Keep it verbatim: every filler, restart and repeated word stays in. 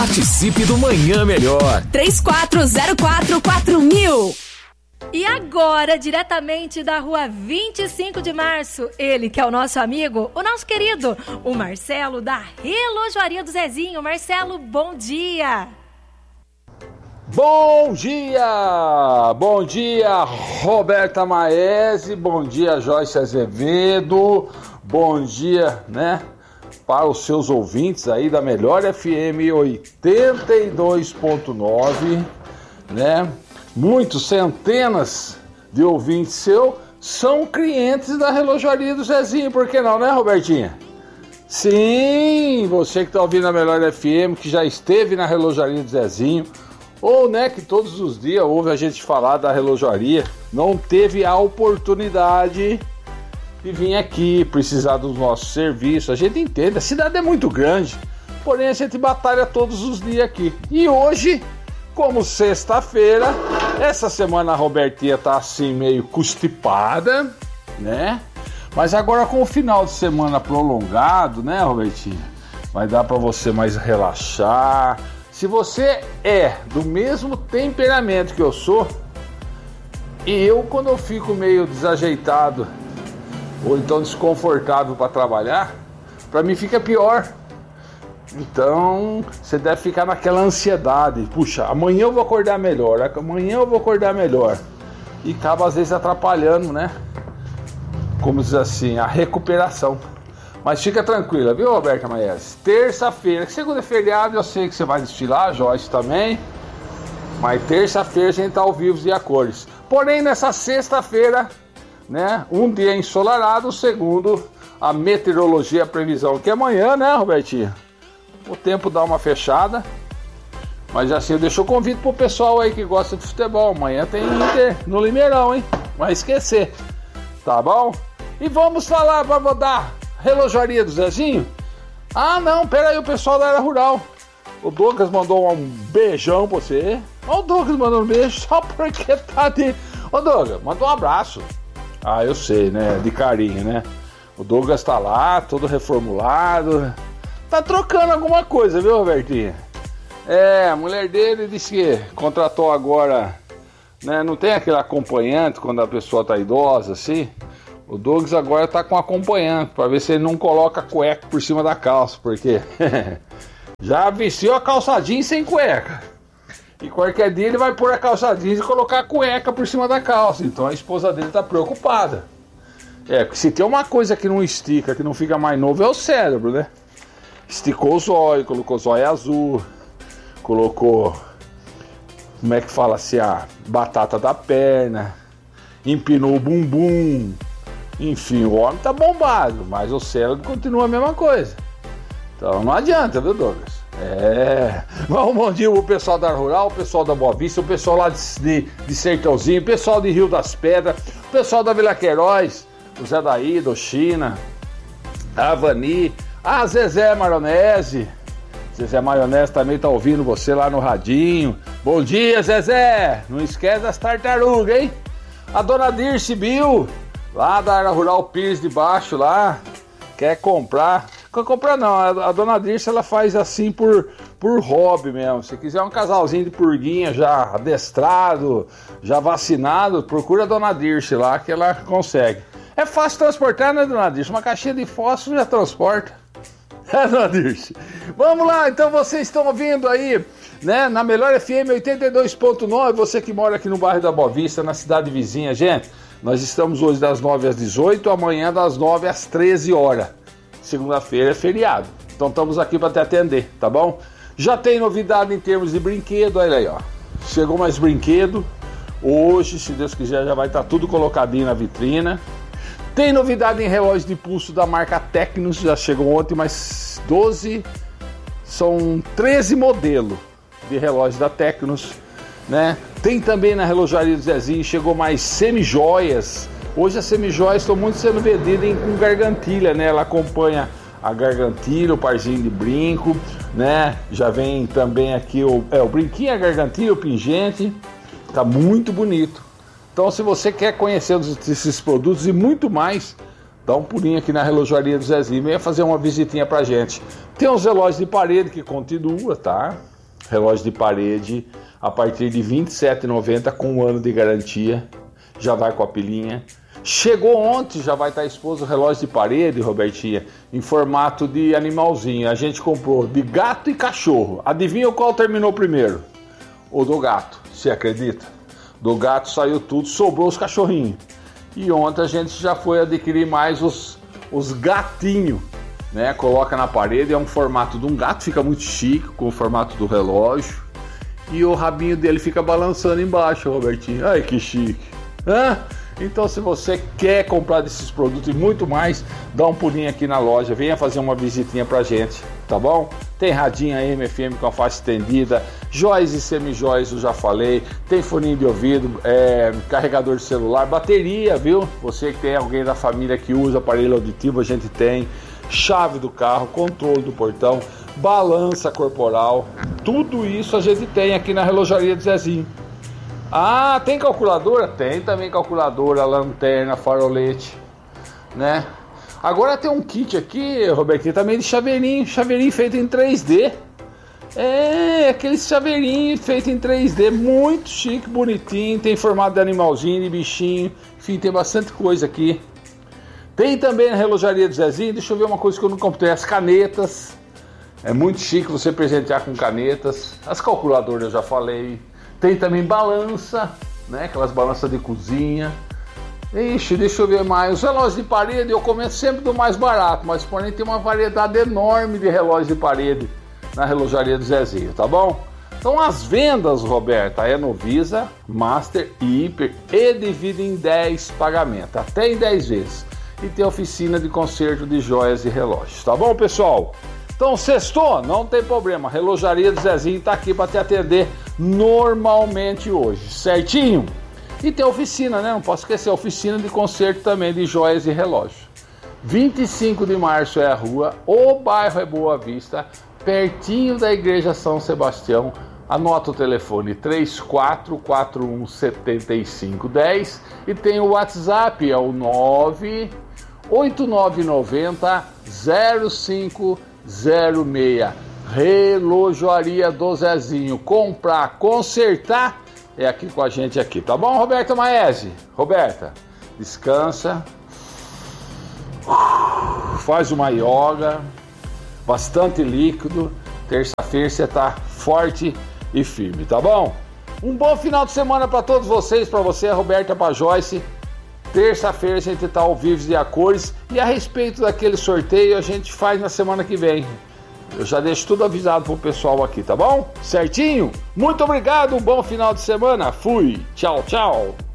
Participe do Manhã Melhor. três quatro zero quatro quatro mil. E agora, diretamente da rua vinte e cinco de março, ele que é o nosso amigo, o nosso querido, o Marcelo da Relojoaria do Zezinho. Marcelo, bom dia! Bom dia! Bom dia, Roberta Maese, bom dia, Joyce Azevedo, bom dia, né, para os seus ouvintes aí da Melhor F M oitenta e dois ponto nove, né, muitos, centenas de ouvintes seus são clientes da Relojoaria do Zezinho, por que não, né, Robertinha? Sim, você que está ouvindo a Melhor F M, que já esteve na Relojoaria do Zezinho, ou, né, que todos os dias ouve a gente falar da relojoaria, não teve a oportunidade de vir aqui, precisar dos nossos serviços. A gente entende, a cidade é muito grande, porém a gente batalha todos os dias aqui. E hoje, como sexta-feira, essa semana a Robertinha tá assim meio constipada, né? Mas agora com o final de semana prolongado, né, Robertinha? Vai dar para você mais relaxar. Se você é do mesmo temperamento que eu sou, e eu quando eu fico meio desajeitado ou então desconfortável para trabalhar, para mim fica pior. Então você deve ficar naquela ansiedade, puxa, amanhã eu vou acordar melhor, amanhã eu vou acordar melhor, e acaba às vezes atrapalhando, né? Como diz assim, a recuperação. Mas fica tranquila, viu, Roberta Maes? Terça-feira, que segunda é feriado, eu sei que você vai desfilar, a Joyce também. Mas terça-feira a gente tá ao vivo e a cores. Porém, nessa sexta-feira, né, um dia ensolarado, segundo a meteorologia, a previsão que é amanhã, né, Robertinha? O tempo dá uma fechada. Mas assim, eu deixo o convite pro pessoal aí que gosta de futebol. Amanhã tem Inter no Limeirão, hein? Vai esquecer. Tá bom? E vamos falar, vamos dar Relojoaria do Zezinho? Ah, não, pera aí, o pessoal da área rural. O Douglas mandou um beijão pra você. Ó, o Douglas mandou um beijo só porque tá de... Ô, Douglas, mandou um abraço. Ah, eu sei, né, de carinho, né? O Douglas tá lá, todo reformulado. Tá trocando alguma coisa, viu, Robertinha? É, a mulher dele disse que contratou agora, né, não tem aquele acompanhante quando a pessoa tá idosa, assim... O Douglas agora tá com acompanhante, para ver se ele não coloca cueca por cima da calça, porque já vestiu a calça jeans sem cueca. E qualquer dia ele vai pôr a calça jeans e colocar a cueca por cima da calça. Então a esposa dele tá preocupada. É, porque se tem uma coisa que não estica, que não fica mais novo, é o cérebro, né? Esticou os olhos, colocou os olhos azul, colocou, como é que fala assim, a batata da perna, empinou o bumbum. Enfim, o homem tá bombado, mas o cérebro continua a mesma coisa. Então não adianta, viu, Douglas? É. Um bom dia pro pessoal da Rural, o pessoal da Boa Vista, o pessoal lá de, de, de Sertãozinho, o pessoal de Rio das Pedras, o pessoal da Vila Queiroz, o Zé Daí, do China, a Avani, a Zezé Maionese. Zezé Maionese também tá ouvindo você lá no radinho. Bom dia, Zezé! Não esquece das tartarugas, hein? A dona Dirce Bill, lá da área rural Pires de Baixo, lá, quer comprar. Quer comprar não, a, a dona Dirce ela faz assim por, por hobby mesmo. Se quiser um casalzinho de purguinha já adestrado, já vacinado, procura a dona Dirce lá que ela consegue. É fácil transportar, né, dona Dirce? Uma caixinha de fósforo já transporta. É, dona Dirce. Vamos lá, então vocês estão ouvindo aí, né, na Melhor F M oitenta e dois ponto nove, você que mora aqui no bairro da Boa Vista, na cidade vizinha, gente. Nós estamos hoje das nove às dezoito, amanhã das nove às treze horas. Segunda-feira é feriado. Então estamos aqui para te atender, tá bom? Já tem novidade em termos de brinquedo, olha aí, ó. Chegou mais brinquedo. Hoje, se Deus quiser, já vai estar tudo colocadinho na vitrina. Tem novidade em relógio de pulso da marca Tecnos, já chegou ontem, mais doze, são treze modelos de relógio da Tecnos, né? Tem também na Relojoaria do Zezinho, chegou mais semijoias. Hoje as semijoias estão muito sendo vendidas em, com gargantilha, né? Ela acompanha a gargantilha, o parzinho de brinco, né? Já vem também aqui o, é, o brinquinho, a gargantilha, o pingente. Tá muito bonito. Então, se você quer conhecer esses produtos e muito mais, dá um pulinho aqui na Relojoaria do Zezinho, venha fazer uma visitinha pra gente. Tem uns relógios de parede que continua, tá? relógio de parede a partir de vinte e sete reais e noventa centavos com um ano de garantia. Já vai com a pilinha. Chegou ontem, já vai estar exposto o relógio de parede, Robertinha, em formato de animalzinho. A gente comprou de gato e cachorro. Adivinha qual terminou primeiro? O do gato, você acredita? Do gato saiu tudo, sobrou os cachorrinhos. E ontem a gente já foi adquirir mais os, os gatinhos, né? Coloca na parede, é um formato de um gato, fica muito chique, com o formato do relógio. E o rabinho dele fica balançando embaixo, Robertinho. Ai, que chique. Hã? Então, se você quer comprar desses produtos e muito mais, dá um pulinho aqui na loja, venha fazer uma visitinha pra gente, tá bom? Tem radinha M F M com a faixa estendida, joias e semi-joias, eu já falei, tem foninho de ouvido, é, carregador de celular, bateria, viu? Você que tem alguém da família que usa aparelho auditivo, a gente tem, chave do carro, controle do portão, balança corporal, tudo isso a gente tem aqui na relojaria do Zezinho. Ah, tem calculadora? Tem também calculadora, lanterna, farolete, né? Agora tem um kit aqui, Robertinho, também de chaveirinho, chaveirinho feito em três D. É, aquele chaveirinho feito em três D, muito chique, bonitinho, tem formato de animalzinho, de bichinho, enfim, tem bastante coisa aqui. Tem também na relojaria do Zezinho, deixa eu ver uma coisa que eu não comprei, as canetas. É muito chique você presentear com canetas. As calculadoras eu já falei. Tem também balança, né? Aquelas balanças de cozinha. Ixi, deixa eu ver mais. Os relógios de parede eu começo sempre do mais barato, mas porém tem uma variedade enorme de relógios de parede na relojaria do Zezinho, tá bom? Então as vendas, Roberta, é no Visa, Master e Hiper e divide em dez pagamentos, até em dez vezes. E tem oficina de conserto de joias e relógios, tá bom, pessoal? Então, sextou, não tem problema, a relojaria do Zezinho está aqui para te atender normalmente hoje, certinho? E tem oficina, né? Não posso esquecer, a oficina de conserto também de joias e relógios. vinte e cinco de março é a rua, o bairro é Boa Vista, pertinho da Igreja São Sebastião. Anota o telefone três quatro quatro um sete cinco um zero e tem o WhatsApp, é o nove oito nove nove zero zero cinco zero seis. Relojoaria do Zezinho. Comprar, consertar é aqui com a gente aqui, tá bom, Roberta Maese? Roberta, descansa, faz uma yoga, bastante líquido. Terça-feira você tá forte e firme, tá bom? Um bom final de semana para todos vocês, para você, a Roberta, para Joyce. Terça-feira a gente tá ao vivo e a cores, e a respeito daquele sorteio a gente faz na semana que vem. Eu já deixo tudo avisado pro pessoal aqui, tá bom? Certinho? Muito obrigado, um bom final de semana. Fui. Tchau, tchau.